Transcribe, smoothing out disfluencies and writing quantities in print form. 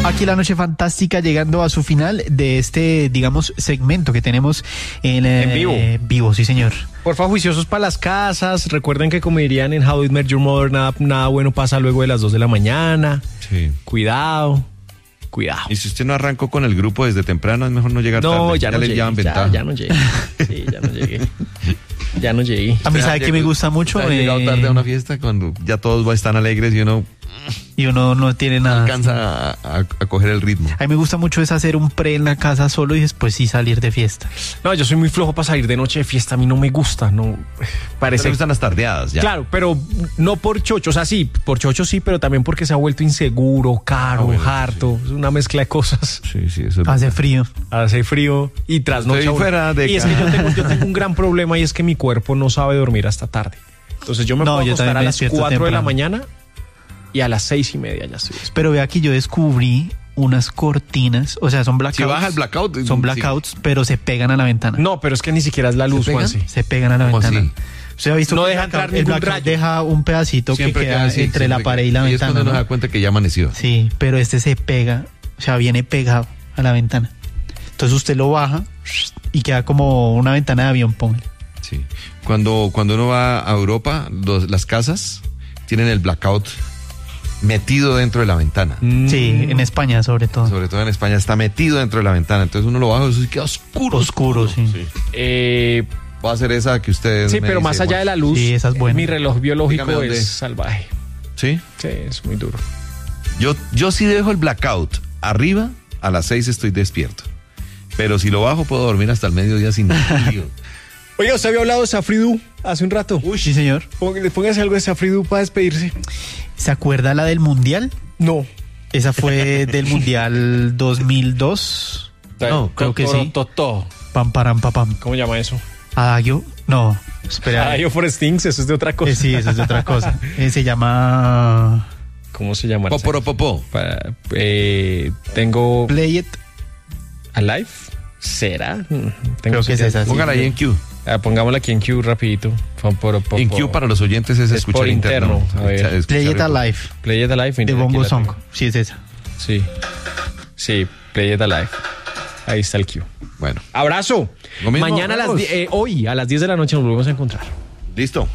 Aquí la noche fantástica, llegando a su final de este, digamos, segmento que tenemos en vivo. Vivo, sí señor. Porfa, juiciosos para las casas. Recuerden que, como dirían en How I Met Your Mother, nada bueno pasa luego de las 2 de la mañana. Sí. Cuidado. Y si usted no arrancó con el grupo desde temprano, es mejor no llegar tarde. No, ya no le llegué. llevan ventaja. Ya no llegué. Sí, ya no llegué. Ya no llegué. A mí, ¿sabe qué me gusta mucho? ¿Ha llegado tarde a una fiesta cuando ya todos están alegres y uno no tiene nada? alcanza a coger el ritmo? A mí me gusta mucho es hacer un pre en la casa solo y después sí salir de fiesta. No, yo soy muy flojo para salir de noche de fiesta. A mí no me gusta, no. Parece. Me gustan las tardeadas ya. Claro, pero no por chocho. O sea, sí, por chocho sí, pero también porque se ha vuelto inseguro, caro, harto. Sí. Es una mezcla de cosas. Sí, eso es Hace frío. Hace frío y trasnoche. Y es que yo tengo un gran problema, y es que mi cuerpo no sabe dormir hasta tarde. Entonces yo me puedo acostar a las 4 de la mañana y a las 6:30 ya estoy. Pero ve aquí, yo descubrí unas cortinas, o sea, son blackouts. Si baja el blackout. Son blackouts, sí. Pero se pegan a la ventana. No, pero es que ni siquiera es la luz, Juanse. Se pegan a la ventana. Así? ¿Usted ha visto no que deja entrar ningún rayo? Deja un pedacito Siempre que queda así, entre la pared y la ventana. Y es cuando nos da cuenta que ya amaneció. Sí, pero este se pega, o sea, viene pegado a la ventana. Entonces usted lo baja y queda como una ventana de avión, póngale. Sí. Cuando uno va a Europa, las casas tienen el blackout metido dentro de la ventana. Sí, en España sobre todo. Sobre todo en España está metido dentro de la ventana. Entonces uno lo baja y eso queda oscuro. Sí. Va a ser esa que ustedes. Sí, pero más allá de la luz, sí, esa es buena. Mi reloj biológico Dígame es salvaje. ¿Sí? Sí, es muy duro. Yo sí dejo el blackout arriba, a las 6 estoy despierto. Pero si lo bajo puedo dormir hasta el mediodía sin lío. Oiga, usted había hablado de Safridu hace un rato. Uy, sí, señor. Póngase algo de Safridu para despedirse. ¿Se acuerda la del Mundial? No. Esa fue del Mundial 2002. No, creo que sí. Pam, param, papam. ¿Cómo llama eso? Adagio. No, espera. Adagio for Stings, eso es de otra cosa. Sí, eso es de otra cosa. Se llama... ¿Cómo se llama? Poporopopó. Tengo... Play It Alive. ¿Será? Creo que es esa. Póngala ahí en Q. Pongámosla aquí en Q rapidito. En Q para los oyentes es escuchar por interno. A ver. Play It Alive. Play It Alive. De Bongo Song. Sí, es esa. Sí, Play It Alive. Ahí está el Q. Bueno. Abrazo. Mañana hoy a las 10 de la noche nos volvemos a encontrar. Listo.